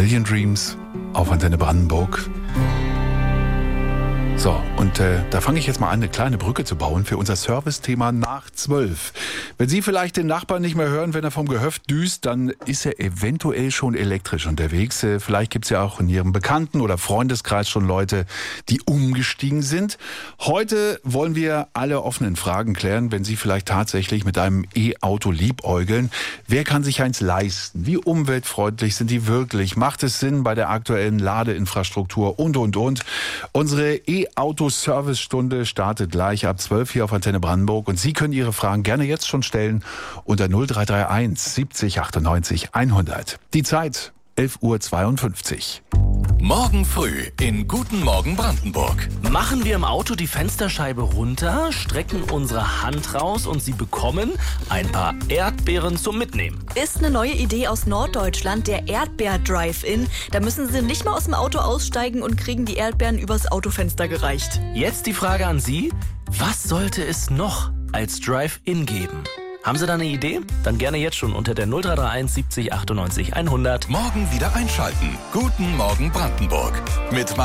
Million Dreams auf Antenne Brandenburg. So, und da fange ich jetzt mal an, eine kleine Brücke zu bauen für unser Service-Thema nach 12. Wenn Sie vielleicht den Nachbarn nicht mehr hören, wenn er vom Gehöft düst, dann ist er eventuell schon elektrisch unterwegs. Vielleicht gibt es ja auch in Ihrem Bekannten- oder Freundeskreis schon Leute, die umgestiegen sind. Heute wollen wir alle offenen Fragen klären, wenn Sie vielleicht tatsächlich mit einem E-Auto liebäugeln. Wer kann sich eins leisten? Wie umweltfreundlich sind die wirklich? Macht es Sinn bei der aktuellen Ladeinfrastruktur? Und. Unsere E-Auto-Service-Stunde startet gleich ab 12 hier auf Antenne Brandenburg und Sie können Ihre Fragen gerne jetzt schon stellen unter 0331 70 98 100. Die Zeit 11:52 Uhr. Morgen früh in Guten Morgen Brandenburg. Machen wir im Auto die Fensterscheibe runter, strecken unsere Hand raus und Sie bekommen ein paar Erdbeeren zum Mitnehmen. Ist eine neue Idee aus Norddeutschland, der Erdbeer-Drive-In. Da müssen Sie nicht mal aus dem Auto aussteigen und kriegen die Erdbeeren übers Autofenster gereicht. Jetzt die Frage an Sie, was sollte es noch als Drive-In geben? Haben Sie da eine Idee? Dann gerne jetzt schon unter der 0331 70 98 100. Morgen wieder einschalten. Guten Morgen Brandenburg. Mit